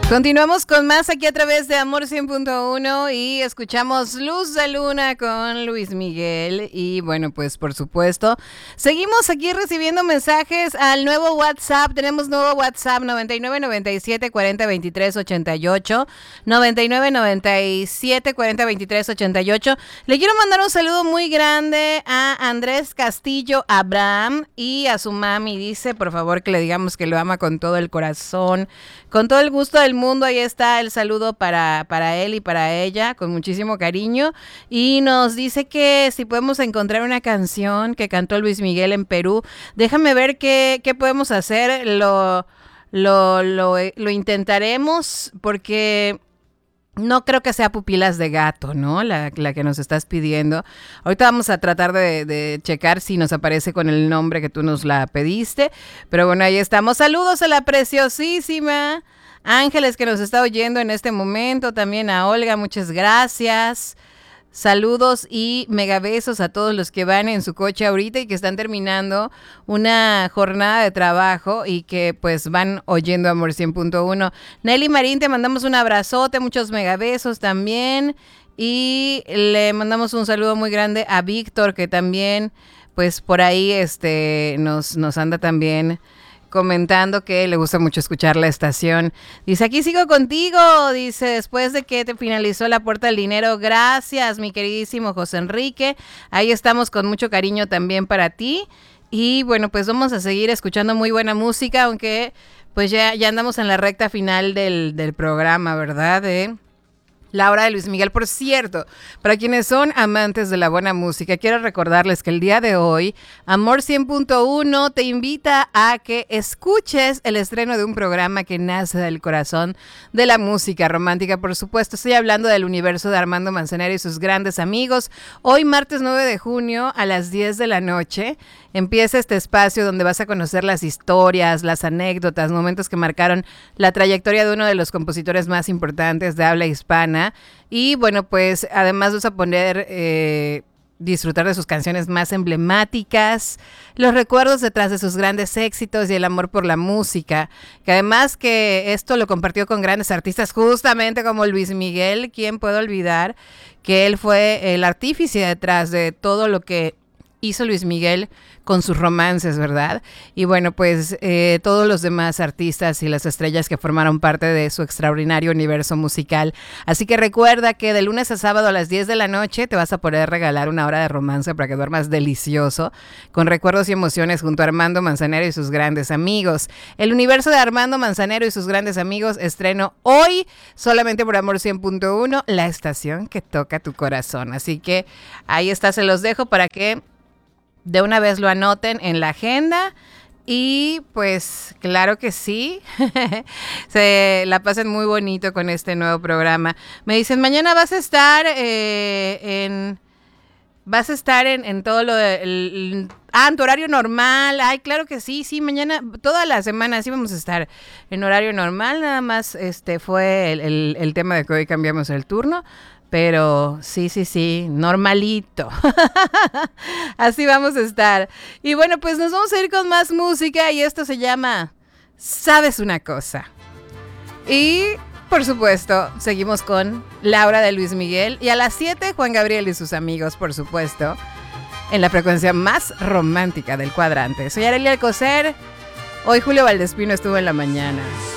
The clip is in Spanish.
Continuamos con más aquí a través de Amor 100.1 y escuchamos Luz de Luna con Luis Miguel. Y bueno, pues por supuesto, seguimos aquí recibiendo mensajes al nuevo WhatsApp. Tenemos nuevo WhatsApp 9997402388, 9997402388. Le quiero mandar un saludo muy grande a Andrés Castillo Abraham y a su mami. Dice, por favor, que le digamos que lo ama con todo el corazón, con todo el gusto del mundo. Ahí está el saludo para él y para ella, con muchísimo cariño. Y nos dice que si podemos encontrar una canción que cantó Luis Miguel en Perú. Déjame ver qué podemos hacer. Lo intentaremos porque no creo que sea Pupilas de Gato, ¿no? La que nos estás pidiendo. Ahorita vamos a tratar de checar si nos aparece con el nombre que tú nos la pediste. Pero bueno, ahí estamos. Saludos a la preciosísima Ángeles que nos está oyendo en este momento. También a Olga, muchas gracias. Saludos y megabesos a todos los que van en su coche ahorita y que están terminando una jornada de trabajo y que pues van oyendo Amor 100.1. Nelly Marín, te mandamos un abrazote, muchos megabesos también. Y le mandamos un saludo muy grande a Víctor, que también pues por ahí nos anda también comentando que le gusta mucho escuchar la estación. Dice, aquí sigo contigo, dice, después de que te finalizó La Puerta del Dinero. Gracias, mi queridísimo José Enrique. Ahí estamos con mucho cariño también para ti. Y bueno, pues vamos a seguir escuchando muy buena música, aunque pues ya andamos en la recta final del programa, ¿verdad? La hora de Luis Miguel. Por cierto, para quienes son amantes de la buena música, quiero recordarles que el día de hoy, Amor 100.1 te invita a que escuches el estreno de un programa que nace del corazón de la música romántica. Por supuesto, estoy hablando del universo de Armando Manzanero y sus grandes amigos. Hoy, martes 9 de junio, a las 10 de la noche, empieza este espacio donde vas a conocer las historias, las anécdotas, momentos que marcaron la trayectoria de uno de los compositores más importantes de habla hispana. Y bueno, pues además vas a poder disfrutar de sus canciones más emblemáticas, los recuerdos detrás de sus grandes éxitos y el amor por la música, que además que esto lo compartió con grandes artistas justamente como Luis Miguel. ¿Quién puede olvidar que él fue el artífice detrás de todo lo que hizo Luis Miguel con sus romances, ¿verdad? Y bueno, pues todos los demás artistas y las estrellas que formaron parte de su extraordinario universo musical. Así que recuerda que de lunes a sábado a las 10 de la noche te vas a poder regalar una hora de romance para que duermas delicioso, con recuerdos y emociones junto a Armando Manzanero y sus grandes amigos. El universo de Armando Manzanero y sus grandes amigos, estreno hoy, solamente por Amor 100.1, la estación que toca tu corazón. Así que ahí está, se los dejo para que de una vez lo anoten en la agenda y pues claro que sí, se la pasen muy bonito con este nuevo programa. Me dicen, mañana vas a estar en todo lo de en tu horario normal. Ay, claro que sí, mañana, toda la semana sí vamos a estar en horario normal, nada más fue el tema de que hoy cambiamos el turno. Pero sí, normalito. Así vamos a estar. Y bueno, pues nos vamos a ir con más música y esto se llama ¿Sabes una cosa? Y por supuesto, seguimos con la hora de Luis Miguel y a las 7 Juan Gabriel y sus amigos, por supuesto, en la frecuencia más romántica del cuadrante. Soy Arelia Alcocer. Hoy Julio Valdespino estuvo en la mañana.